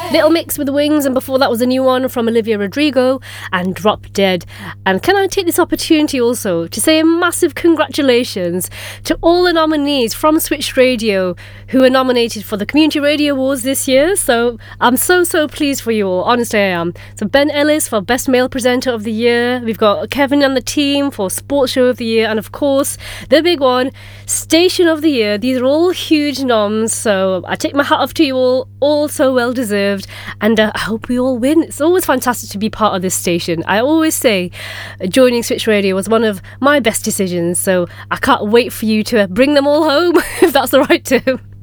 Little Mix with Wings, and before that was a new one from Olivia Rodrigo and Drop Dead. And can I take this opportunity also to say a massive congratulations to all the nominees from Switch Radio who were nominated for the Community Radio Awards this year. So I'm so pleased for you all, honestly I am. So Ben Ellis for Best Male Presenter of the Year, we've got Kevin and the team for Sports Show of the Year, and of course the big one, Station of the Year. These are all huge noms, so I take my hat off to you all so well deserved, and I hope we all win. It's always fantastic to be part of this station. I always say joining Switch Radio was one of my best decisions, so I can't wait for you to bring them all home if that's all right too.